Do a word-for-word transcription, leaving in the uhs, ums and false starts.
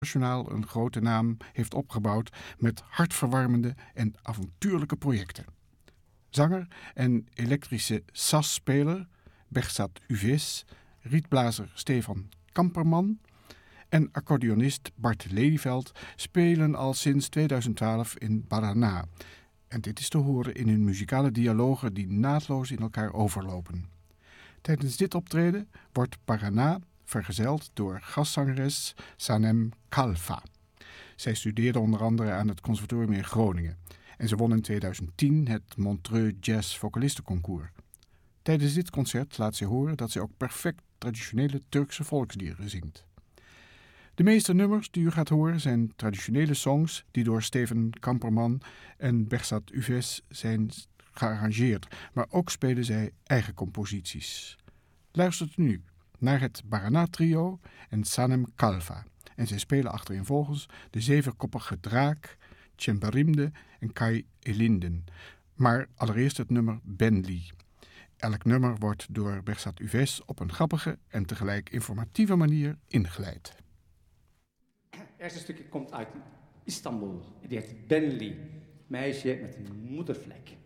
internationaal een grote naam heeft opgebouwd met hartverwarmende en avontuurlijke projecten. Zanger en elektrische sasspeler Behzat Üves, rietblazer Stefan Kamperman en accordeonist Bart Lelyveld spelen al sinds tweeduizend twaalf in Paraná. En dit is te horen in hun muzikale dialogen die naadloos in elkaar overlopen. Tijdens dit optreden wordt Paraná vergezeld door gastzangeres Sanem Kalfa. Zij studeerde onder andere aan het conservatorium in Groningen en ze won in tweeduizend tien het Montreux Jazz Vocalistenconcours. Tijdens dit concert laat zij horen dat zij ook perfect traditionele Turkse volksliederen zingt. De meeste nummers die u gaat horen zijn traditionele songs die door Stefan Kamperman en Behzat Üves zijn gearrangeerd, maar ook spelen zij eigen composities. Luistert u nu naar het Paraná Trio en Sanem Kalfa. En zij spelen achtereenvolgens de zevenkoppige draak, Cemberimde en Kai Elinden. Maar allereerst het nummer Benli. Elk nummer wordt door Behzat Üves op een grappige en tegelijk informatieve manier ingeleid. Het eerste stukje komt uit Istanbul. Die heet Benli, meisje met een moedervlek.